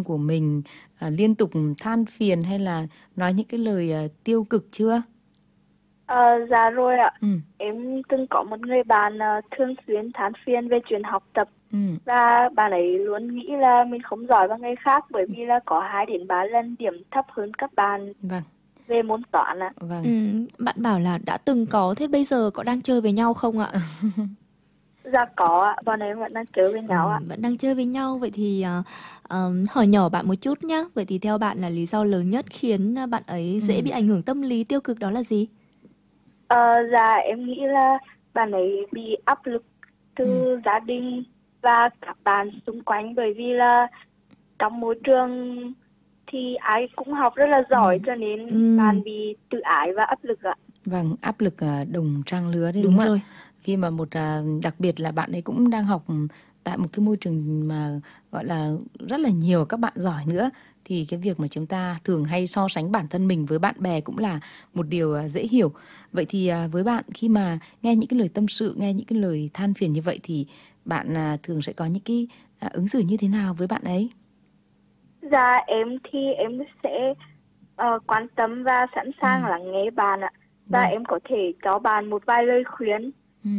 thân của mình liên tục than phiền hay là nói những cái lời tiêu cực chưa? Dạ rồi ạ. Ừ. Em từng có một người bạn thường xuyên than phiền về chuyện học tập, Ừ. và bạn ấy luôn nghĩ là mình không giỏi bằng người khác bởi vì là có 2 đến 3 lần điểm thấp hơn các bạn Vâng, về môn toán ạ. vâng. Bạn bảo là đã từng có, thế bây giờ có đang chơi với nhau không ạ? Dạ có ạ, bọn em vẫn đang chơi với nhau ạ. Vẫn đang chơi với nhau. Vậy thì hỏi nhỏ bạn một chút nhá. Vậy thì theo bạn là lý do lớn nhất khiến bạn ấy dễ bị ảnh hưởng tâm lý tiêu cực đó là gì? Dạ em nghĩ là bạn ấy bị áp lực từ gia đình và các bạn xung quanh, bởi vì là trong môi trường thì ai cũng học rất là giỏi, cho nên bạn bị tự ái và áp lực ạ. Vâng, áp lực đồng trang lứa đấy, Đúng đúng không ạ? rồi. Khi mà đặc biệt là bạn ấy cũng đang học tại một cái môi trường mà gọi là rất là nhiều các bạn giỏi nữa, thì cái việc mà chúng ta thường hay so sánh bản thân mình với bạn bè cũng là một điều dễ hiểu. Vậy thì với bạn, khi mà nghe những cái lời tâm sự, nghe những cái lời than phiền như vậy thì bạn thường sẽ có những cái ứng xử như thế nào với bạn ấy? Dạ em thì em sẽ quan tâm và sẵn sàng lắng nghe bạn ạ. Và Vâng. em có thể cho bạn một vài lời khuyên,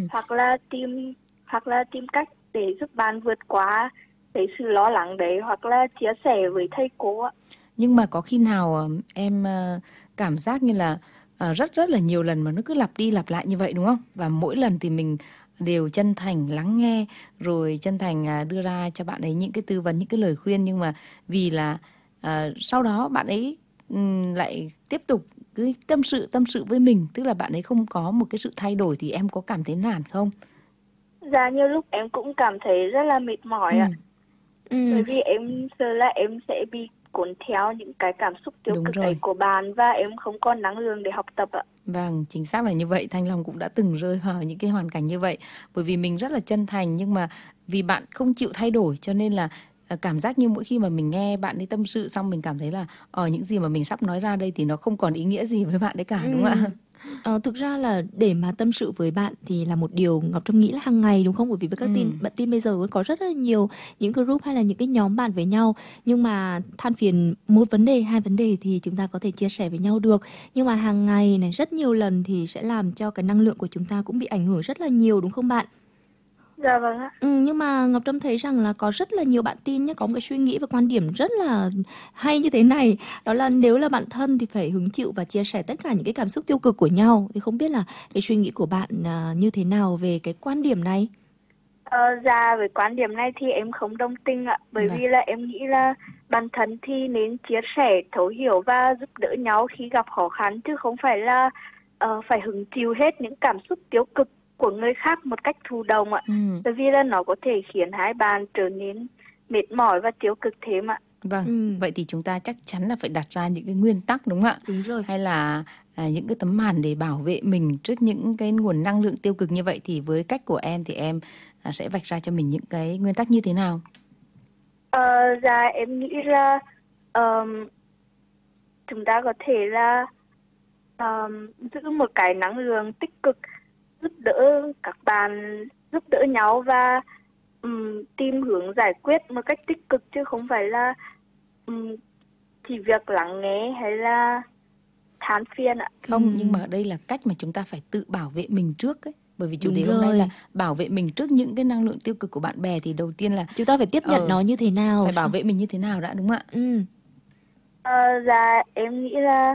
hoặc là tìm cách để giúp bạn vượt qua cái sự lo lắng đấy, hoặc là chia sẻ với thầy cô ạ. Nhưng mà có khi nào em cảm giác như là rất rất là nhiều lần mà nó cứ lặp đi lặp lại như vậy, đúng không? Và mỗi lần thì mình đều chân thành lắng nghe, rồi chân thành đưa ra cho bạn ấy những cái tư vấn, những cái lời khuyên, nhưng mà vì là sau đó bạn ấy lại tiếp tục cứ tâm sự với mình, tức là bạn ấy không có một cái sự thay đổi, thì em có cảm thấy nản không? Dạ nhiều lúc em cũng cảm thấy rất là mệt mỏi ạ. Bởi vì em sợ là em sẽ bị cuốn theo những cái cảm xúc tiêu Đúng cực rồi. ấy của bạn, và em không còn năng lượng để học tập ạ. Vâng, chính xác là như vậy. Thanh Long cũng đã từng rơi vào những cái hoàn cảnh như vậy. Bởi vì mình rất là chân thành, nhưng mà vì bạn không chịu thay đổi, cho nên là cảm giác như mỗi khi mà mình nghe bạn ấy tâm sự xong, mình cảm thấy là những gì mà mình sắp nói ra đây thì nó không còn ý nghĩa gì với bạn ấy cả, đúng không ạ? Thực ra là để mà tâm sự với bạn thì là một điều Ngọc Trâm nghĩ là hàng ngày, đúng không? Bởi vì với các bạn tin bây giờ vẫn có rất là nhiều những group hay là những cái nhóm bạn với nhau, nhưng mà than phiền một vấn đề, 2 vấn đề thì chúng ta có thể chia sẻ với nhau được, nhưng mà hàng ngày này rất nhiều lần thì sẽ làm cho cái năng lượng của chúng ta cũng bị ảnh hưởng rất là nhiều, đúng không bạn? Dạ vâng ạ. Nhưng mà Ngọc Trâm thấy rằng là có rất là nhiều bạn tin nhé, có một cái suy nghĩ và quan điểm rất là hay như thế này, đó là nếu là bạn thân thì phải hứng chịu và chia sẻ tất cả những cái cảm xúc tiêu cực của nhau. Thì không biết là cái suy nghĩ của bạn như thế nào về cái quan điểm này? Dạ với quan điểm này thì em không đồng tình ạ, bởi vì là em nghĩ là bản thân thì nên chia sẻ, thấu hiểu và giúp đỡ nhau khi gặp khó khăn, chứ không phải là phải hứng chịu hết những cảm xúc tiêu cực của người khác một cách thụ động ạ. Bởi vì là nó có thể khiến hai bạn trở nên mệt mỏi và tiêu cực thêm ạ. Vâng, vậy thì chúng ta chắc chắn là phải đặt ra những cái nguyên tắc, đúng không ạ? Đúng rồi. Hay là những cái tấm màn để bảo vệ mình trước những cái nguồn năng lượng tiêu cực như vậy, thì với cách của em thì em sẽ vạch ra cho mình những cái nguyên tắc như thế nào? Dạ em nghĩ là chúng ta có thể là giữ một cái năng lượng tích cực, giúp đỡ các bạn, giúp đỡ nhau và tìm hướng giải quyết một cách tích cực, chứ không phải là chỉ việc lắng nghe hay là than phiền ạ. Không, nhưng mà ở đây là cách mà chúng ta phải tự bảo vệ mình trước ấy. Bởi vì chủ Đúng đề hôm nay rồi. là bảo vệ mình trước những cái năng lượng tiêu cực của bạn bè, thì đầu tiên là Chúng ta phải tiếp nhận nó như thế nào, phải bảo vệ mình như thế nào đã, đúng không ạ? Dạ em nghĩ là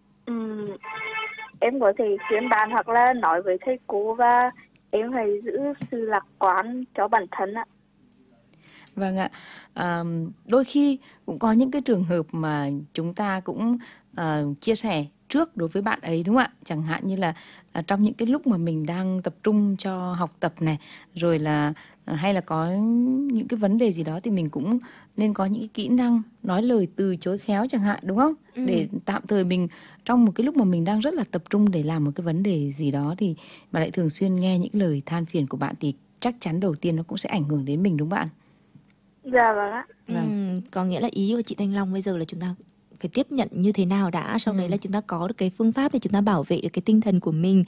em có thể khuyên bạn hoặc là nói với thầy cô, và em phải giữ sự lạc quan cho bản thân ạ. Vâng ạ. Đôi khi cũng có những cái trường hợp mà chúng ta cũng chia sẻ trước đối với bạn ấy, đúng không ạ? Chẳng hạn như là trong những cái lúc mà mình đang tập trung cho học tập này, rồi là hay là có những cái vấn đề gì đó, thì mình cũng nên có những cái kỹ năng nói lời từ chối khéo chẳng hạn, đúng không? Để tạm thời mình trong một cái lúc mà mình đang rất là tập trung để làm một cái vấn đề gì đó, thì mà lại thường xuyên nghe những lời than phiền của bạn, thì chắc chắn đầu tiên nó cũng sẽ ảnh hưởng đến mình, đúng không bạn? Dạ vâng ạ. Có nghĩa là ý của chị Thanh Long bây giờ là chúng ta phải tiếp nhận như thế nào đã, sau đấy là chúng ta có được cái phương pháp để chúng ta bảo vệ được cái tinh thần của mình.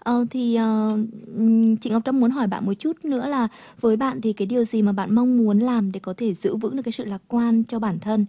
Chị Ngọc Trâm muốn hỏi bạn một chút nữa là với bạn thì cái điều gì mà bạn mong muốn làm để có thể giữ vững được cái sự lạc quan cho bản thân?